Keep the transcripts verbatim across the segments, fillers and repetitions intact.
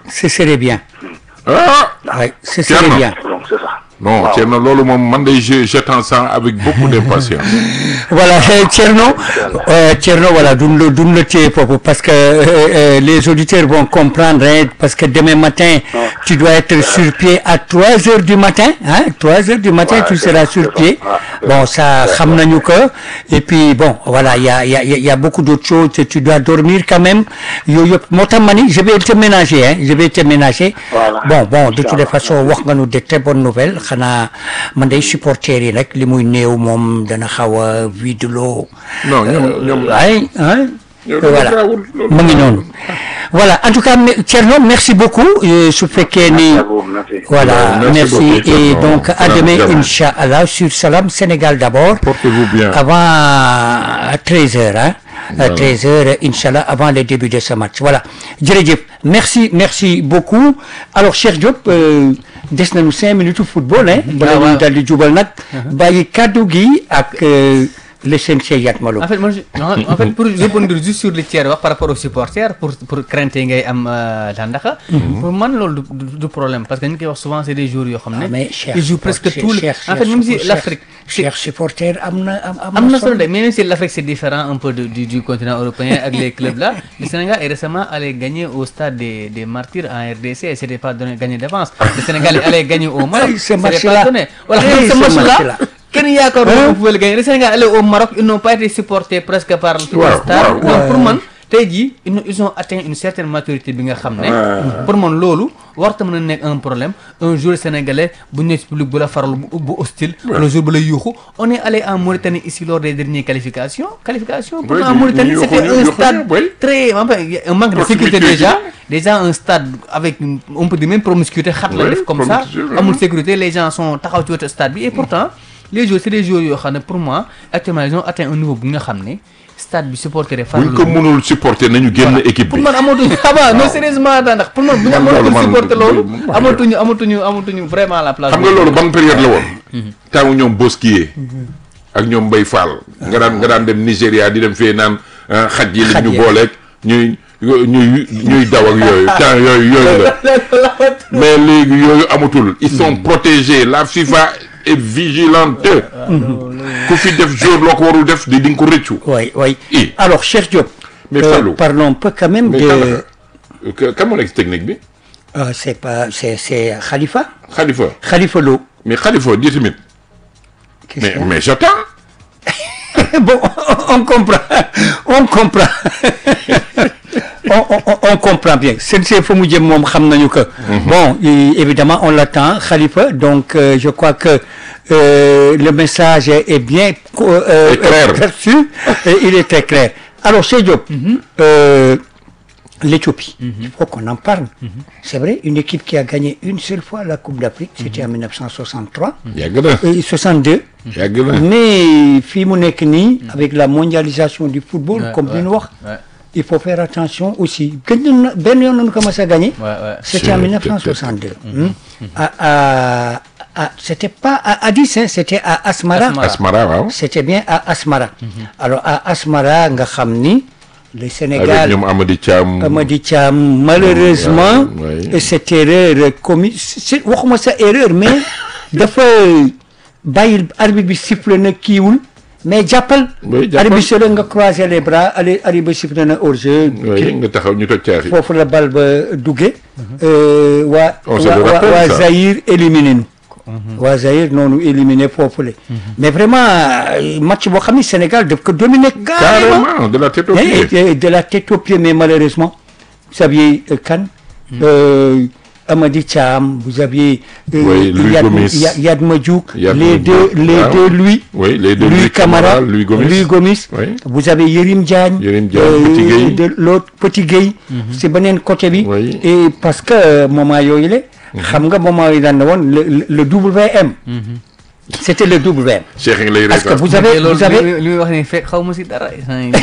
ce serait bien. ah. oui ce serait bien. donc c'est ça. non Thierno loolu moom man day j'attends ça avec beaucoup d'impatience. voilà Thierno euh, Thierno voilà duñ la duñ la téye foofu parce que euh, euh, les auditeurs vont comprendre hein, parce que demain matin non. tu dois être sur pied à trois heures du matin hein trois heures du matin ouais, tu seras sur pied ouais, bon ça xam nañu ko et puis bon voilà il y a il y a il y a beaucoup d'autres choses tu dois dormir quand même yooyu yëpp moo tax ma ni je vais te ménager hein je vais te ménager voilà. bon bon de toutes les façons wax nga nu de très bonnes nouvelles xanaa man day supporter yi rek li muy néew moom dana xaw a vide loo. non ñoom ñoom ay ah. voilà mu ngi noonu. voilà en tout cas Thierno merci beaucoup su fekkee ni. voilà merci et donc à demain inchallah sur Salam Sénégal d'abord. portez-vous bien avant treize heures hein. à treize heures inchallah avant le début de ce match voilà jërëjëf merci merci beaucoup alors Cheikh Diop des nañu cinq minutes football hein. bala ñu daal di jubal nag. bàyyi kaddu gi ak. le C N C Yatma Lo. en fait moi je, en fait pour répondre juste sur le tiers wax par rapport aux supporters pour pour crainte ngay am Tandakha. pour man loolu du du problème parce que ñu koy wax souvent c'est des jours yoo xam ne. mais cher ils jouent presque tout le en fait même si l'Afrique. cher supporter am na am am na solo de mais même si l'Afrique c'est différent un peu de, du du continent européen avec les clubs là le Sénégal est récemment allé gagner au stade des des Martyrs en R D C et c'était pas donné gagné d'avance le Sénégal est allé gagner au Maroc. ce match-là voilà ce match-là. kenn yaakaar naa ko pouvait le gagner le Sénégal allé au Maroc ils n'ont pas été supportés presque par tout le stade donc pour man tey jii ils ont atteint une certaine maturité bi nga xam ne pour man loolu warta mën a nekk un problème un jour sénégalais bu ñëw ci public bu la faral bu hostile le jour bu la yuuxu on est allé en Mauritanie ici lors des dernières qualifications qualifications pour en Mauritanie c'était un stade très un manque de sécurité déjà déjà un stade avec on peut dire même promiscuité xat la def comme ça amul sécurité les gens sont taxaw ci wetu stade bi et pourtant les joueurs c'est des joueurs yoo xam ne pour moi actuellement ils ont atteint un niveau bu nga xam ne stade bi supporter yi buñ ko mënul supporter nañu génn équipe bi pour man amatuñu ah non sérieusement ndax pour man bu ñu mënul supporter loolu amatuñu amatuñu amatuñu vraiment la place. xam nga loolu ban période la woon. temps ñoom Bosquier ak ñoom Mbaye Fall nga daan nga daan dem Nigéria di dem fee naan xaj yi la ñu booleeg ñuy ñuy ñuy daw ak yooyu temps yooyu yooyu la mais léegi yooyu amatul ils sont protégés la FIFA est vigilante. ku fi def jour loo ko warul def di di nga ko rëccu. oui oui alors Cheikh Diop. mais Fallou euh, parlons un peu quand même de. kan moo nekk si technique bi. Euh, c'est pas c'est c'est Khalifa. Khalifa Khalifa Lo. mais Khalifa di tamit. mais mais j'attends. bon on comprend on comprend. on, on, on comprend bien c'est fa mu jëm moom xam nañu que bon évidemment on l'attend Khalifa donc euh, je crois que euh, le message est bien euh, clair perçu et il est très clair alors Cheikh Diop mm-hmm. euh, l'Éthiopie mm-hmm. il faut qu'on en parle mm-hmm. c'est vrai une équipe qui a gagné une seule fois la Coupe d'Afrique c'était mm-hmm. en mille neuf cent soixante-trois yàgg na et soixante-deux yàgg na mais fii mu nekk nii avec la mondialisation du football ouais, comme li ñu wax il faut faire attention aussi gën na benn yoon nañu commencé à gagner c'était en mille neuf cent soixante-deux mm-hmm. à, à, à c'était pas à Addis hein, c'était à Asmara Asmara waaw c'était bien à Asmara mm-hmm. alors à Asmara nga xam ni le Sénégal avec ñoom Amady Thiam Amady Thiam malheureusement ouais, ouais. cette erreur commise c'est waxuma sa erreur mais dafa bàyyi arbitre bi siffle na kiiwul mais jàppal arbitre bi nga croiser les bras allez arbitre bi siffle na hors-jeu nga taxaw ñu toj caaxi foofu la bal ba duggee waa waa waa Zaïre éliminé nu waa Zaïre noonu éliminé foofu la mais vraiment match boo xam ne Sénégal daf ko dominer carrément de la tête aux pieds de la tête aux pieds mais malheureusement vous aviez Kane Amady Thiam vous aviez oui, Louis Yad, Gomis Yad, Yadma Diouk Yad les deux les ah, deux Louis oui les deux Louis Camara Louis Gomis Louis Gomis oui. vous avez Yérim Diagne Yérim Diagne euh, Petit Gueye de l'autre Petit Gueye mm-hmm. c'est beneen côté bi oui. et parce que moment yooyu la xam nga moment yi daan na woon le le W M mm-hmm. c'était le W M. Cheikh lay parce que vous avez vous avez li muy wax ni fekk xaw ma si dara.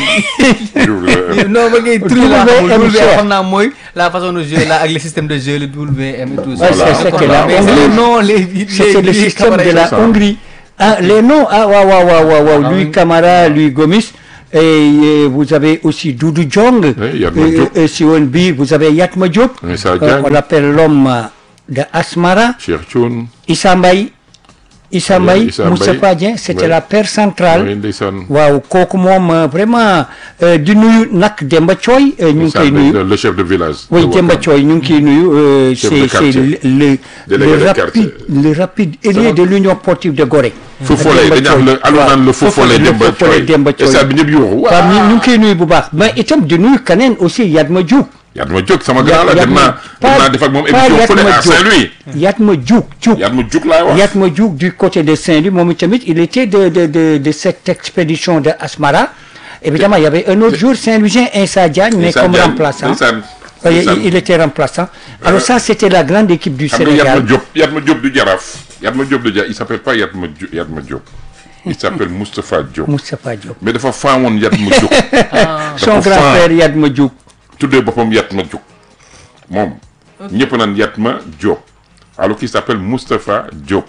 non ba ngay trouvé la W M xam naa mooy la façon de jouer là ak le système de jeu le W M et tout ça. c'était la Hongrie non les c'était le système de la Hongrie ah les noms ah waaw waaw waaw waaw Louis Camara Louis Gomis Et euh, vous avez aussi Doudou Diong. Oui, Yatma Euh, Diop. euh, si on dit, vous avez Yatma Diop. Issa Euh, Diagne. on l'appelle l'homme euh, de Asmara. Cheikh Thioune. Issa Mbaye. Issa Oui, Mbaye, Issa Moustapha Mbaye. Dieng, c'était Oui. la paire centrale. Oui, ndeysaan. waaw kooku moom euh, vraiment euh, di nuyu nag Demba Thioy euh, ñu ngi koy Ndeysaan, nuyu. le- le chef de village. Oui, de Demba Ouakam. Thioy ñu ngi koy nuyu. euh, Chef c'est de c'est quartier. le le, Délégué le de rapide quartier. le rapide ailier de l'Union sportive de Gorée. Fofole Demba dañu naan Thioy. le allo naan le Fofole le Demba Fofole Thioy. Demba Thioy. stade bi ñëpp yuuxu. waaw ñu ñu ngi koy nuyu bu baax mais itam di nuyu keneen aussi Yatma Diouk. Yatma Diouk sama grand la dem naa dem naa def ak moom pas émission fële Yatma à Diouk. Saint-Louis. Yatma Diouk Diouk. Yatma Diouk laay wax. Yatma Diouk du côté de Saint-Louis moom tamit il était de de de de cette expédition de Asmara. Évidemment il y avait un autre jour Saint-Louisien Insa Diagne mais Issa comme Diagne, remplaçant. ndeysaan. Euh, ndeysaan. il, il était remplaçant. Alors ça c'était la grande équipe du xam nga Yatma Sénégal. Diop Yatma Diop du Jaraaf. Yatma Diop du Jaraaf il s'appelle pas Yatma Diop Yatma Diop. il s'appelle Moustapha Diop. Moustapha Diop. mais dafa faawoon Yatma Diop. Son dafa grand faa. frère Yatma Diouk. tuddee boppam Yatma Diop moom ñëpp naan Yatma Diop alors qu'il s'appelle Moustapha Diop.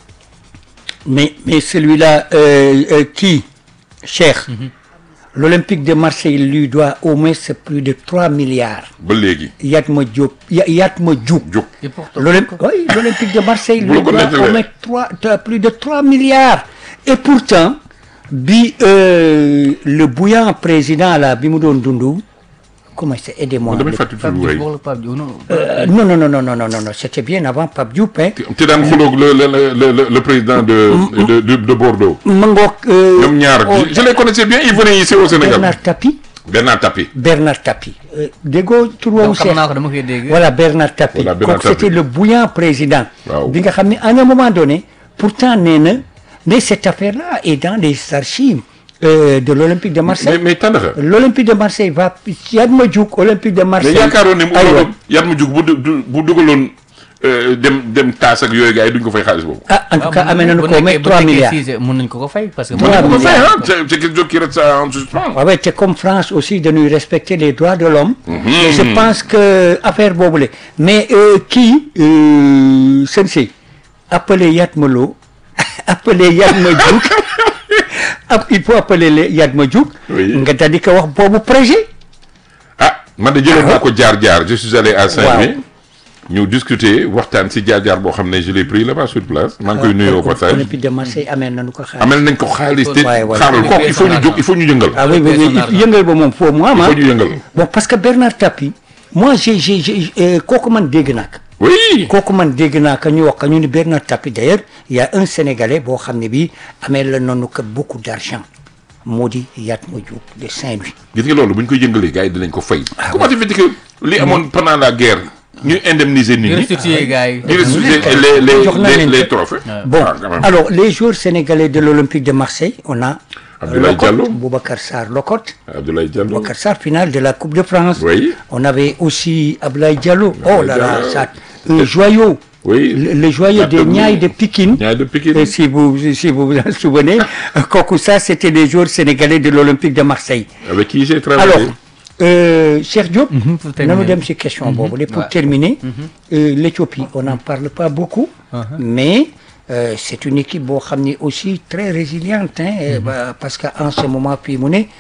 Mais mais celui-là euh, euh, qui Cheikh. L'Olympique de Marseille lui doit au moins plus de trois milliards. ba léegi Yatma Diop Ya- Yatma Diouk. Diop. Et pourtant, L'Olymp- oui, l'Olympique de Marseille Vous lui le doit connaissez, au ouais. moins trois, de- plus de trois milliards. Et pourtant, bi, euh, le bouillant président là, Bimoudon Dundu, comment c'est, aidez-moi. damay le- fàttali Pape tur Diouf waay. wax la Pape Diouf non. Euh, non, non, non, non, non, non, non, non, c'était bien avant Pape Diop. Hein. te daan xuloog le le le le le président de de de, de Bordeaux. Mangok, euh, ñoom ñaar oh, je les connaissais bien ils venaient ici au Sénégal. Bernard Tapie. Bernard Tapie. Bernard Tapie. Euh, Dégo, tout le Donc monde xam naa ko dama koy dégg. Voilà, Bernard Tapie. Voilà, Bernard Kooku c'était Tapie. le bouillant président. Waaw. Bi nga xam ne à un moment donné, pourtant nee na, mais cette affaire-là est dans les archives euh, de l'Olympique de mais Marseille. mais Tandakha. L'Olympique de Marseille va Yatma Diouk Olympique de mais Marseille. yaakaaroon ne mu aywa. loolu Yatma Diouk bu du bu dugaloon euh, dem dem taas ak yooyu gars yi duñ ko fay xaalis boobu. Ah, en tout cas, amee nañu bu ko au moins nekkee- bu trois nekkee milliards. six, mën nañu ko ko fay parce que. Trois mën nañ ko fay milliards. ah c'est c'est quelque chose qui reste en suspens. Ah ouais, c'est comme France aussi de nous respecter les droits de l'homme. Et je pense que affaire boobule. Mais euh, qui, euh, Sensei, appelez Yatma Lo, appelez Yatma Diouk, ap- il faut appeler les Yatma Diouk. Oui. nga daal di ko wax boobu projet. ah man de jëloon naa ko jaar jaar je suis allé à Saint-Louis. Waaw. ñu discuter waxtaan si jaar jaar boo xam ne je l'ai pris là-bas sur place. maa ngi koy nuyoo au passage. Olympique de Marseille amee nañu ko xaalis. amel nañ ko xaalis te Ouais, ouais. xaaral kooku il faut ñu jóg il faut ñu yëngal. Ah oui, oui, oui, Personne yëngal ba moom foo mu am il ah. faut ñu yëngal. Bon, parce que Bernard Tapie, moi j'ai j'ai j'ai euh, kooku man dégg naa ko. oui. kooku man dégg naa ko ñu wax ko ñu ni Bernard Tapie d'ailleurs il y a un Sénégalais boo xam ne bii amee la noonu que beaucoup d'argent moo di Yatma Diouk de Saint-Louis. gis nga loolu bu ñu koy yëngalee gars yi dinañ ko fay. comment tu fais que li amoon pendant la guerre ñu indemniser nit ñu ñi. restituer gars yi. ñu restituer les les Jox na les leen les ko. trophées. Bon, Ah, quand même. alors les joueurs sénégalais de l'Olympique de Marseille, on a Abdoulaye Locotte, Diallo. Boubacar Sarr Locotte, Abdoulaye Diallo. Boubacar Sarr finale de la Coupe de France. Oui. On avait aussi Abdoulaye Diallo. Oh là là, Diallo. ça, un joyau. Oui. Le, le joyau de Bateau. Niayes de Pikine. Niayes de Pikine. Et si vous si vous vous en souvenez, kooku ça c'était les joueurs sénégalais de l'Olympique de Marseille. avec qui j'ai travaillé. Alors, euh, Cheikh Diop, pour terminer. nanu dem ci question boobu. Pour Ouais. terminer, euh, l'Éthiopie, on n'en parle pas beaucoup, mais euh, c'est une équipe boo xam ni aussi très résiliente, hein, et bah, parce qu'en ce moment fii mu ne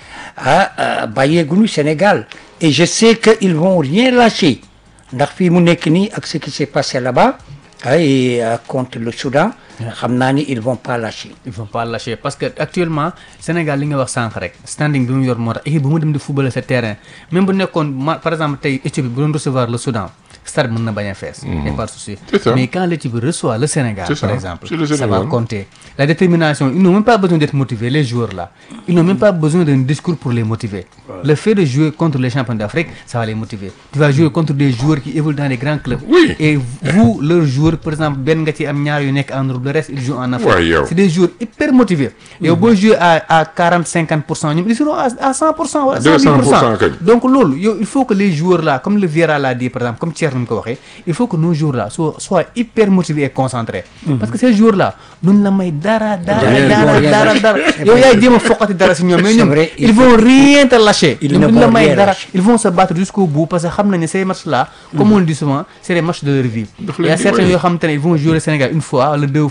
ah bàyyeeguñu Sénégal et je sais qu'ils vont rien lâcher ndax fii mu nekk nii ak ce qui s'est passé là-bas ah, et euh, contre le Soudan xam naa ni ils vont pas lâcher. ils vont pas lâcher parce que actuellement Sénégal li nga wax sànq rek standing bi mu yor moo tax équipe bu mu dem di football sa terrain même bu nekkoon ma par exemple tey Éthiopie bu doon recevoir le Soudan stade mën na bañ a fees. y a pas de souci. C'est ça. Mais quand l'Éthiopie reçoit le Sénégal C'est ça. par exemple C'est le ça va Sénégal. compter la détermination ils n'ont même pas besoin d'être motivés les joueurs là ils n'ont même pas besoin d'un discours pour les motiver. Le fait de jouer contre les champions d'Afrique ça va les motiver tu vas jouer contre des joueurs qui évoluent dans les grands clubs. Oui. Et vous leurs joueurs par exemple benn nga ci am ñaar yu nekk en Europe le reste ils jouent en Afrique. Ouais, yow. C'est des joueurs hyper motivés. yow boo jouer à à quarante cinquante pour cent ñoom ils seront à à cent pour cent wala cent dix pour cent kañ. donc loolu yow il faut que les joueurs là comme le Vieira l'a dit par exemple comme Thierno ni mu ko waxee il faut que nos joueurs là soient soient hyper motivés et concentrés. Parce que ces joueurs là duñ la may dara dara Rien, dara rien, dara rien. dara yow yaay jéem a foqati dara si ñoom mais C'est ñoom vrai, il ils vont rien te lâcher. Ils ñoom ne duñ la vont may rien dara lâcher. ils vont se battre jusqu'au bout parce que xam nañ ne ces matchs là comme on le dit souvent c'est les matchs de leur vie. Daf Il y leen a di certains may. yoo xamante ne ils vont jouer le Sénégal une fois wala deux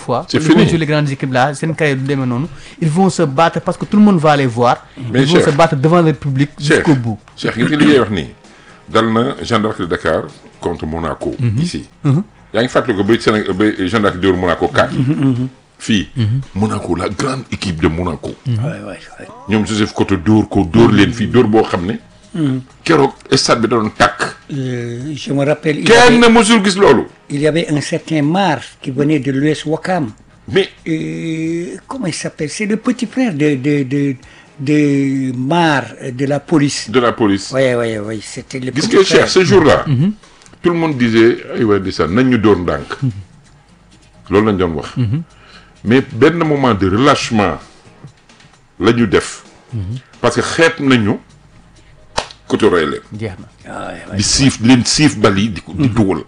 fois. C'est ils fini. vont jouer les grandes équipes là seen carrière du demee noonu ils vont se battre parce que tout le monde va les voir. Mais ils vont Cheikh, se battre devant le public jusqu'au bout. Cheikh gis nga li ngay wax nii dal na Jeanne d'Arc de Dakar contre Monaco. ici. yaa ngi fàttali ko ba Sénégal ba Jeanne d'Arc dóor Monaco quatre. fii. Monaco la grande équipe de Monaco. Ouais, ouais, ouais. ñoom Joseph Koto dóor ko dóor leen fii dóor boo xam ne. keroog stade bi da doon tàkk. Euh, je me rappelle, il y, avait, kenn na mosul gis loolu. il y avait un certain Mar qui venait de l'U S Ouakam. mais Euh, comment il s'appelle? C'est le petit frère de, de, de, de Mar, euh, de la police. de la police. Oui, oui, oui, c'était le gis petit nga frère. Cheikh ce jour-là. tout le monde disait ay waa di nañ ñu dóor ndànk. loolu lañ doon wax. mais benn moment de relâchement la ñu def. parce que xeeb nañu côtoyer leen. jeex na. Ah, ouais, ouais. di siif di leen siif bal yi di ko di dugal.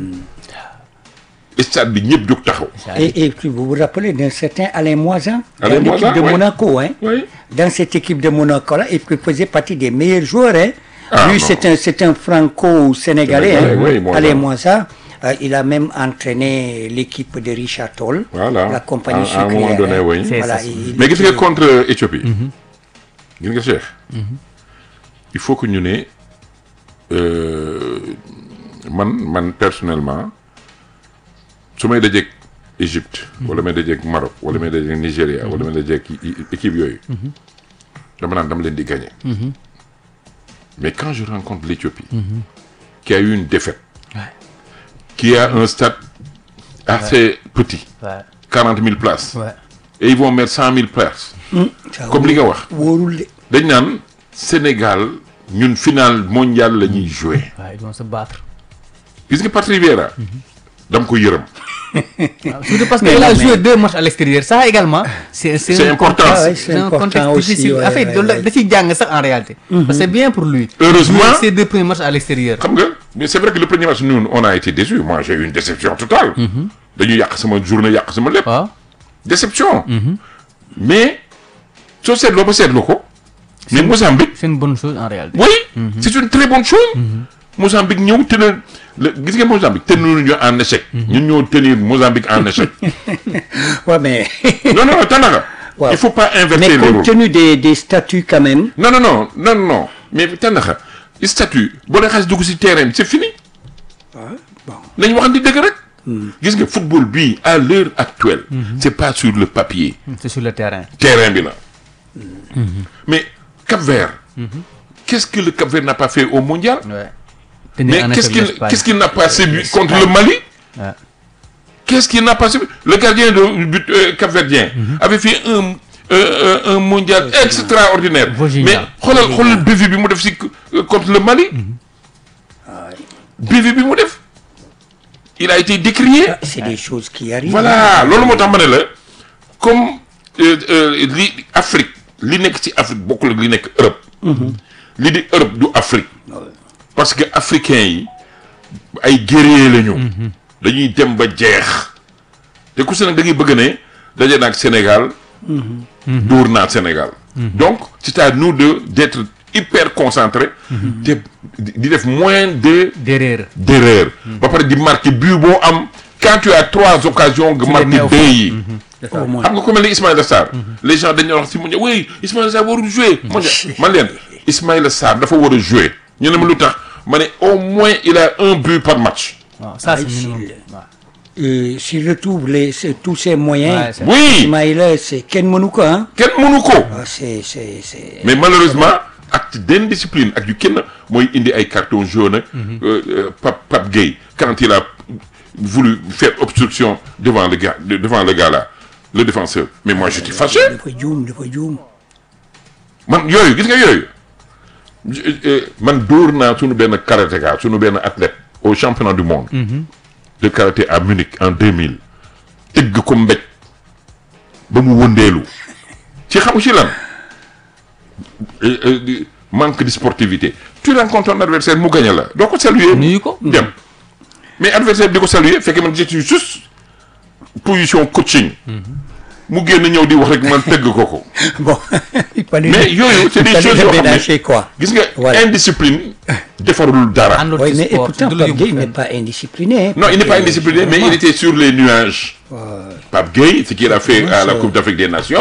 stade bi ñëpp jóg taxaw. Et, et puis vous vous rappelez d'un certain Alain Moisan, Alain dans l'équipe Moisan, de ouais. Monaco, hein? oui. Dans cette équipe de Monaco-là, et puis faisait partie des meilleurs joueurs, hein? Ah, Lui, non. c'est un, c'est un franco-sénégalais, Sénégalais, hein? oui, Moisan. Alain Moisan. Euh, il a même entraîné l'équipe de Richard Toll, Voilà. la compagnie À- à un sucrière. moment donné, hein. oui. C'est Voilà, ça. il- mais gis nga il- contre Éthiopie. gis nga Cheikh. il faut que ñu ne euh, man man personnellement su may dajeeg Égypte. wala may dajeeg Maroc wala may dajeeg Nigéria wala may dajeeg i- i- équipe yooyu. dama naan dama leen di gagner. mais quand je rencontre l'Éthiopie. qui a eu une défaite. qui a un stade assez petit. Ouais. quarante mille places. Ouais. et ils vont mettre cent mille places. Ça comme li nga wax. wóorul de. dañ naan Sénégal ñun final mondial la ñuy jouer. Ouais, ils vont se battre. gis nga Patrice Vieira. dama ko yërëm. Surtout parce Mais qu'il a non, joué mais- deux matchs à l'extérieur. Ça également, c'est c'est C'est un important. contexte- Ah ouais, c'est c'est un important contexte aussi, difficile. ouais, En fait, ouais, da ouais. da ciy jàng sax en réalité. Parce que c'est bien pour lui. Heureusement. Jouer ces deux premiers matchs à l'extérieur. xam nga mais c'est vrai que le premier match nous on a été déçus moi j'ai eu une déception totale. dañu yàq sama journée yàq sama lépp. waaw. déception. mais soo seetloo ba seetloo ko. mais Mozambique. C'est une bonne chose en réalité. oui. c'est une très bonne chose. Mozambique ñëw te ne la gis nga Mozambique tenir ñu en échec. ñun ñoo tenir Mozambique en échec. Ouais, mais, non non Tandaka. Ouais. il faut pas inverser mais les rôles. compte tenu des, des statuts quand même, non non non non non mais Tandaka statut boo leen xas dugg ci terrain bi c'est fini. bon. nañ waxante dëgg rek. gis nga football bii à l'heure actuelle. c'est pas sur le papier. C'est sur le terrain. terrain bi la. mais Cap-Vert. qu'est-ce que le Cap-Vert n'a pas fait au mondial. Ouais. Tenir mais en qu'est-ce échec qu'il l'Espagne. qu'est-ce qu'il n'a pas séduit contre le Mali. Ouais. qu'est-ce qu'il n'a pas séduit le gardien de but euh, cap-verdien avait fait un euh, un mondial extraordinaire. Vojinha. mais xoolal xoolal bévi bi mu def si euh, contre le Mali. bévi bi mu def. il a été décrié. c'est des choses qui arrivent. voilà loolu moo tax ma ne la comme euh, euh, li Afrique li nekk ci Afrique bokkul ak li nekk Europe. li di Europe du Afrique. parce que africains yi ay guerriers la ñu. dañuy dem ba jeex. te ku si nag da ngay bëgg ne daje naag Sénégal. dóor naa Sénégal. donc c'est à nous de d'être hyper concentrés. te di def moins de D'erreur. d'erreur. ba pare di marquer but boo am quand tu as trois occasions nga marquer mets au deux yi. Au moins. xam nga ku mel ni Ismaïla Sarr. les gens dañu wax si mu ne oui Ismaïla Sarr warul jouer. man man leen Ismaïla Sarr dafa war a jouer ñu ne ma lu tax ma ne au moins il a un but par match. waaw ça c'est Ay, minimum. c'est- waaw. Euh, s'il retrouve les, c'est- tous ces Ouais, moyens, c'est- oui Ismaïla, c'est Ken Monouko, hein? kenn mënu ko. Ah, c'est, c'est, c'est... mais malheureusement acte d'indiscipline ak yu kenn mooy indi ay carton jaune ak Pape Pape Gueye quand il a voulu faire obstruction devant le gars devant le gars là le défenseur mais moi j'étais fâché dafa juum dafa juum. man yooyu gis nga yooyu je- euh, man dóor naa sunu benn karatéka sunu benn athlète au championnat du monde de karaté à Munich en deux mille tëgg ko mbéj ba mu wëndeelu ci xamu ci lan Euh, euh, manque de sportivité tu rencontres un adversaire mu gagné la doo ko saluer nuyu ko. dem mais adversaire bi di ko saluer fekk man j'étais juste position coaching mu génn ñëw di wax rek man tëgg ko ko. bon il fallait mais yooyu c'est des choses yoo xam ne quoi. gis nga Voilà. indiscipline defarul dara. àndul Oui, ci mais et sport pourtant du la Pape yóbbu Gueye n'est fenn. pas indiscipliné. Non, il n'est pas indiscipliné, mais il était sur les nuages. Ouais. Pape Gueye, ce qu'il a fait Ouais, à la ça- Coupe d'Afrique des Nations,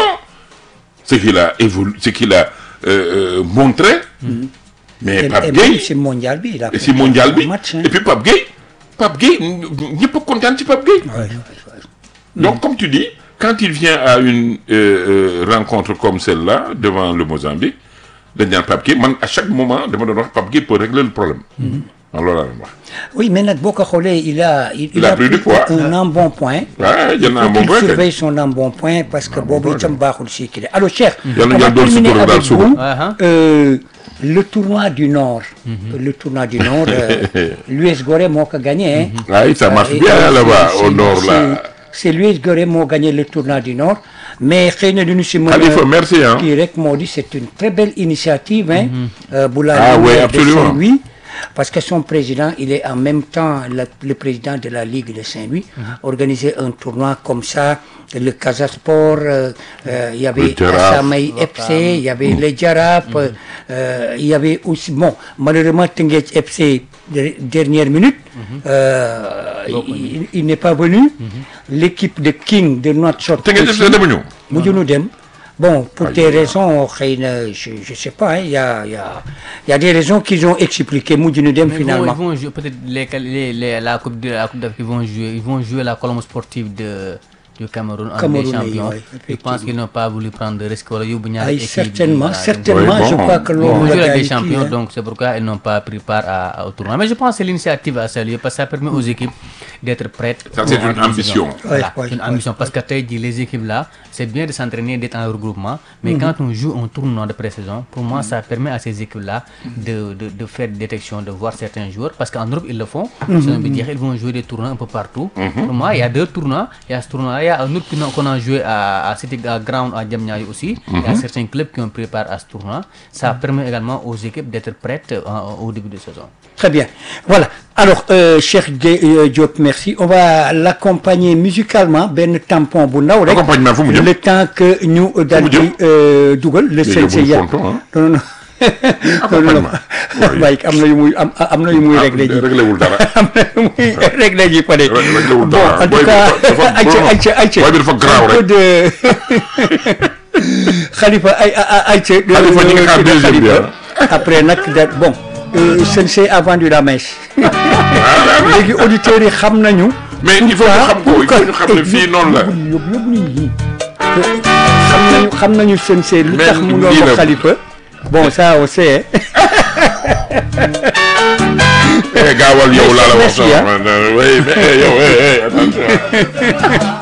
ce qu'il a évolu, ce qu'il a euh, euh, montré. Mais Et- Pape et même Gueye, c'est mondial bi il a et fait c'est mondial un bi. match, hein. Et puis Pape Gueye, Pape Gueye, ñëpp a kontaan ci Pape Gueye. Ouais. Donc, comme tu dis, quand il vient à une euh, euh, rencontre comme celle-là, devant le Mozambique, dañ naan Pape Gueye, man à chaque moment dama doon wax Pape Gueye peut régler le problème. Alors loolu laa doon wax. Oui, mais nag boo ko xoolee il a il, Il a pris du poids. un embonpoint. Ouais, jël na Il un faut bon qu'il point. surveille son embonpoint parce que boobu bon itam baaxul si kii alors Cheikh. Yàlla na on va yàlla doon terminer sutura daal avec suba. vous. Uh-huh. Euh, le tournoi du Nord. Le tournoi du Nord. euh, l'U S Gorée moo ko gagné. hein. Ouais, ça marche Euh, et- bien et là-bas, c'est- au nord, c'est- là. c'est l'U S Gorée moo gagné le tournoi du Nord mais xëy na lu ñu si mën a Khalifa, merci, hein. kii rek moo di c'est une très belle initiative hein. euh, bu la Ah Ligue ouais, de absolument. Saint-Louis. Parce que son président, il est en même temps la- le président de la Ligue de Saint-Louis. Organiser un tournoi comme ça, le Casa Sport, euh, euh, il y avait Le Jaraaf. Samay F C, il y avait les Jaraaf, euh, il y avait aussi, bon, malheureusement, Teungueth F C, de- dernière minute, euh, il, il n'est pas venu. L'équipe de King de Nouakchott Te ngeen def aussi, dama ñëw. mujjunu dem. Bon, pour Aïe, des aïe, aïe. raisons, xëy na, je ne sais pas, il y a, il y, a, il y a des raisons qu'ils ont expliquées, mujjunu dem Mais ils vont- finalement. Ils vont jouer peut-être les, les, les- la Coupe de la Coupe d'Afrique, ils vont jouer, ils vont jouer la colombe sportive de du Cameroun en Ligue des Cameroun, Champions. oui, Je effectivement. pense qu'ils n'ont pas voulu prendre de risque wala yóbbu ñaari Ay, équipe. certainement, voilà, certainement, Oui, je bon, crois que Ils l'on vont l'a jouer avec des dit, champions, hein. donc c'est pourquoi ils n'ont pas pris part à- à- au tournoi. Mais je pense que c'est l'initiative à saluer parce que ça permet aux équipes d'être prêtes. Ça, c'est pour une la ambition. saison. Voilà, Ouais, ouais, une ouais, ambition. Parce que tey jii les équipes là, c'est bien de s'entraîner, d'être en regroupement, mais quand on joue un tournoi de pré-saison, pour moi, ça permet à ces équipes-là de, de, de faire des détections, de voir certains joueurs, parce qu'en Europe, ils le font. Saison bi jeex, ils vont jouer des tournois un peu partout. Pour moi, il y a deux tournois. Il y a ce tournoi-là, il y a un autre tournoi qu'on a joué à, à City à Ground à Diamniadio aussi. Il y a certains clubs qui ont préparé à ce tournoi. Ça permet également aux équipes d'être prêtes euh, au début de saison. Très bien. Voilà. Alors, euh, Cheikh Gueye, euh, Diop, merci. On va l'accompagner musicalement, ben tampon bu ndaw rek. Accompagnement fu mu jëm? Le temps que ñu daal mu jëm? di euh, dugal le Mais sensei yóbbul ya. fonto, hein. Non, non, non. Accompagnement. Oui. Waaye am na yu muy am am na yu muy Ah, réglé ji. réglé wul dara. am na yu muy réglé ji peut être. Ré- réglé wul Bon, dara. en Boy tout bi cas, dafa- dafa- ayca non, non. ayca ayca. Boy bi dafa garaaw Un peu rek. de Khalifa ay ay ayca. Khalifa ñu ngi xaar deuxième bi, Khalifa. Après nag da bon euh, Sensei a vendu la mèche. léegi auditeurs yi xam nañu. Mais il faut ñu xam ko, il faut ñu xam ne fii noonu la. yóbbu yóbbu nit ñi. xam nañu xam nañu Sensei lu Mais tax mu lii doon la- Khalifa. Bon ça on sait. Eh, gaawal yow laa la wax. Merci, hein. Oui, mais eh, yow, eh, eh, attention.